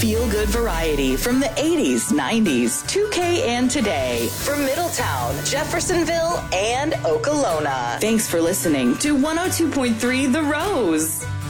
feel-good variety from the 80s, 90s, 2K, and today. From Middletown, Jeffersonville, and Okolona. Thanks for listening to 102.3 The Rose.